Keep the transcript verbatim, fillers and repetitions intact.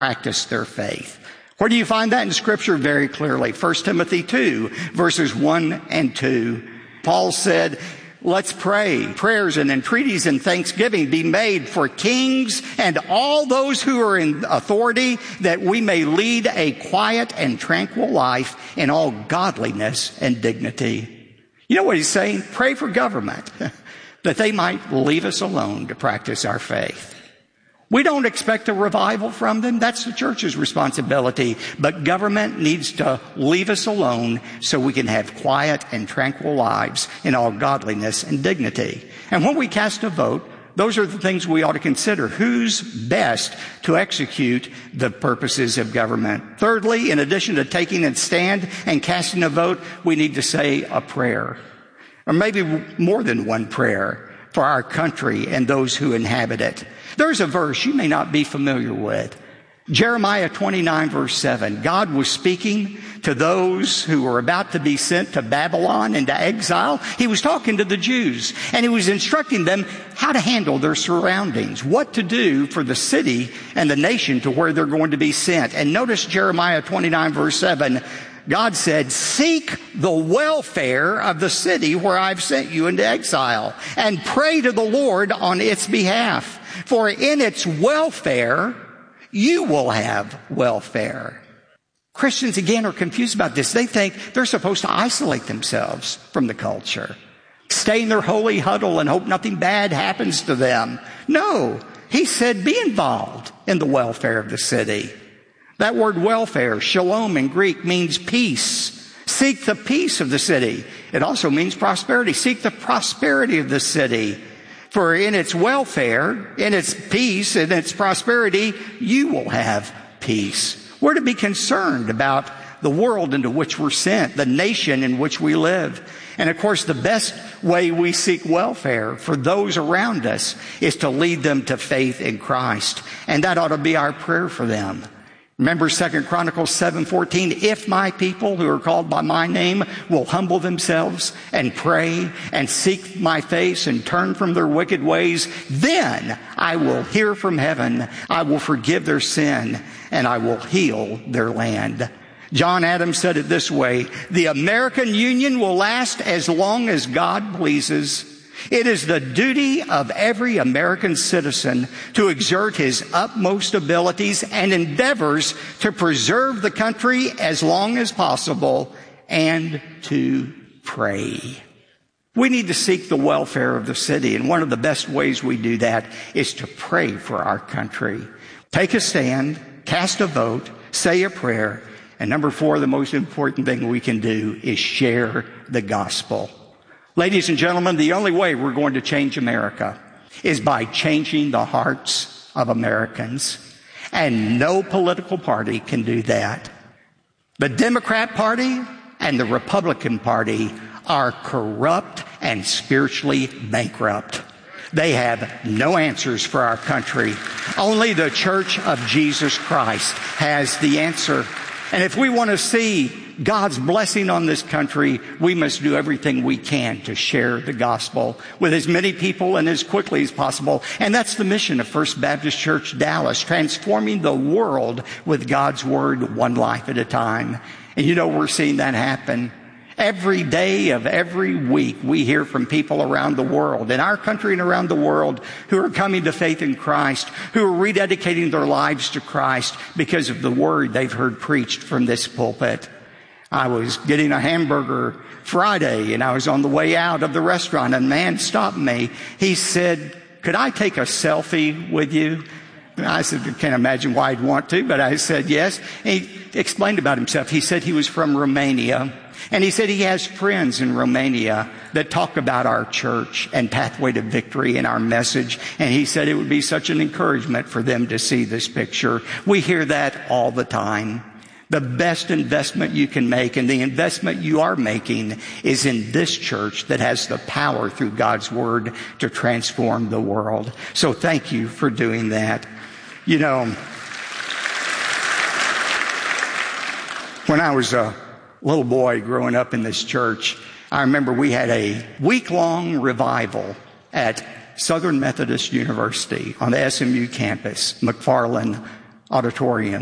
practice their faith. Where do you find that in Scripture? Very clearly. First Timothy two, verses one and two. Paul said, let's pray. Prayers and entreaties and thanksgiving be made for kings and all those who are in authority, that we may lead a quiet and tranquil life in all godliness and dignity. You know what he's saying? Pray for government, that they might leave us alone to practice our faith. We don't expect a revival from them. That's the church's responsibility. But government needs to leave us alone so we can have quiet and tranquil lives in all godliness and dignity. And when we cast a vote, those are the things we ought to consider. Who's best to execute the purposes of government? Thirdly, in addition to taking a stand and casting a vote, we need to say a prayer, or maybe more than one prayer, for our country and those who inhabit it. There's a verse you may not be familiar with. Jeremiah twenty-nine, verse seven. God was speaking to those who were about to be sent to Babylon into exile. He was talking to the Jews, and he was instructing them how to handle their surroundings, what to do for the city and the nation to where they're going to be sent. And notice Jeremiah twenty-nine, verse seven. God said, seek the welfare of the city where I've sent you into exile, and pray to the Lord on its behalf. For in its welfare, you will have welfare. Christians, again, are confused about this. They think they're supposed to isolate themselves from the culture, stay in their holy huddle and hope nothing bad happens to them. No, he said, be involved in the welfare of the city. That word welfare, shalom in Greek, means peace. Seek the peace of the city. It also means prosperity. Seek the prosperity of the city. For in its welfare, in its peace, in its prosperity, you will have peace. We're to be concerned about the world into which we're sent, the nation in which we live. And of course, the best way we seek welfare for those around us is to lead them to faith in Christ. And that ought to be our prayer for them. Remember Second Chronicles seven fourteen, if my people who are called by my name will humble themselves and pray and seek my face and turn from their wicked ways, then I will hear from heaven, I will forgive their sin, and I will heal their land. John Adams said it this way, the American Union will last as long as God pleases. It is the duty of every American citizen to exert his utmost abilities and endeavors to preserve the country as long as possible and to pray. We need to seek the welfare of the city, and one of the best ways we do that is to pray for our country. Take a stand, cast a vote, say a prayer, and number four, the most important thing we can do is share the gospel. Ladies and gentlemen, the only way we're going to change America is by changing the hearts of Americans. And no political party can do that. The Democrat Party and the Republican Party are corrupt and spiritually bankrupt. They have no answers for our country. Only the Church of Jesus Christ has the answer. And if we want to see God's blessing on this country, we must do everything we can to share the gospel with as many people and as quickly as possible. And that's the mission of First Baptist Church Dallas, transforming the world with God's word, one life at a time. And you know, we're seeing that happen. Every day of every week, we hear from people around the world, in our country and around the world, who are coming to faith in Christ, who are rededicating their lives to Christ because of the word they've heard preached from this pulpit. I was getting a hamburger Friday, and I was on the way out of the restaurant, and a man stopped me. He said, could I take a selfie with you? And I said, I can't imagine why I'd want to, but I said yes. And he explained about himself. He said he was from Romania. And he said he has friends in Romania that talk about our church and Pathway to Victory and our message. And he said it would be such an encouragement for them to see this picture. We hear that all the time. The best investment you can make, and the investment you are making, is in this church that has the power through God's word to transform the world. So thank you for doing that. You know, when I was a little boy growing up in this church, I remember we had a week-long revival at Southern Methodist University on the S M U campus, McFarland auditorium.